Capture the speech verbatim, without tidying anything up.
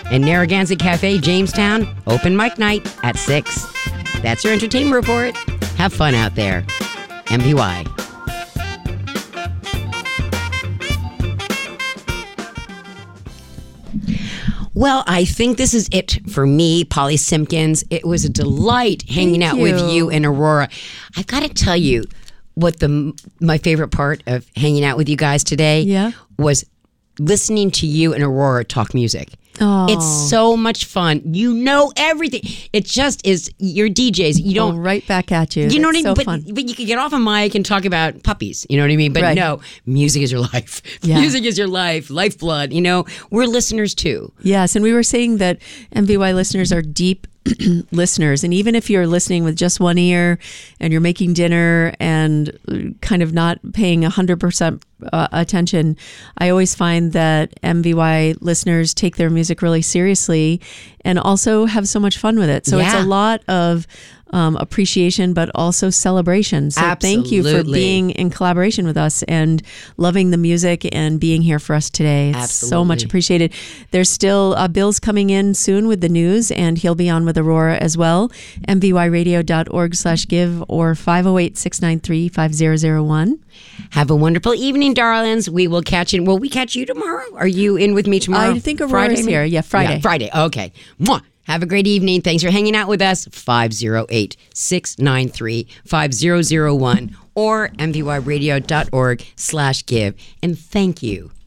And Narragansett Cafe, Jamestown, open mic night at six. That's your entertainment report. Have fun out there. M V Y. Well, I think this is it for me, Polly Simpkins. It was a delight hanging Thank out you. with you and Aurora. I've got to tell you what the my favorite part of hanging out with you guys today Yeah. was listening to you and Aurora talk music. Oh. It's so much fun. You know everything. It just is. You're D Js. You don't. Oh, right back at you. You know what I That's mean? so But, fun. but you can get off a mic and talk about puppies. You know what I mean? But Right. no, music is your life. Yeah. Music is your life, lifeblood. You know, we're listeners too. Yes, and we were saying that M V Y listeners are deep listeners, and even if you're listening with just one ear and you're making dinner and kind of not paying one hundred percent uh, attention, I always find that M V Y listeners take their music really seriously and also have so much fun with it. So it's Yeah. a lot of um, appreciation, but also celebration. So thank you for Absolutely. being in collaboration with us and loving the music and being here for us today. It's so much Absolutely. appreciated. There's still uh, Bill's coming in soon with the news, and he'll be on with Aurora as well. M V Y radio dot org slash give or five oh eight, six nine three, five oh oh one. Have a wonderful evening, darlings. We will catch you. Will we catch you tomorrow? Are you in with me tomorrow? I think Aurora's Friday? here. Yeah, Friday. Yeah, Friday. Okay. Mwah. Have a great evening. Thanks for hanging out with us. five oh eight, six nine three, five oh oh one or M V Y radio dot org slash give. And thank you